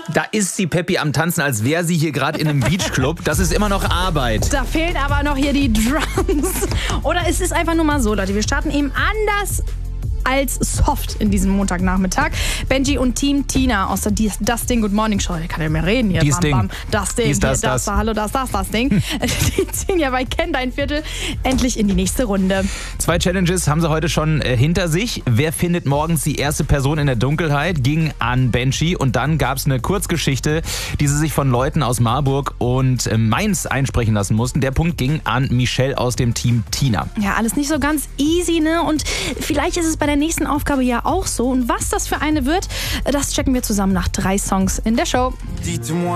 Da ist sie, Peppi, am Tanzen, als wäre sie hier gerade in einem Beachclub. Das ist immer noch Arbeit. Da fehlen aber noch hier die Drums. Oder es ist einfach nur mal so, Leute, wir starten eben anders als soft in diesem Montagnachmittag. Benji und Team Tina aus der Das Ding Good Morning Show. Ich kann ja mehr reden hier. Das Ding. Das Ding. Dies, das, das. Hallo, das Ding. Die ziehen ja bei Kenn dein Viertel endlich in die nächste Runde. 2 Challenges haben sie heute schon hinter sich. Wer findet morgens die erste Person in der Dunkelheit? Ging an Benji. Und dann gab es eine Kurzgeschichte, die sie sich von Leuten aus Marburg und Mainz einsprechen lassen mussten. Der Punkt ging an Michelle aus dem Team Tina. Ja, alles nicht so ganz easy, ne? Und vielleicht ist es bei der nächsten Aufgabe ja auch so. Und was das für eine wird, das checken wir zusammen nach 3 Songs in der Show.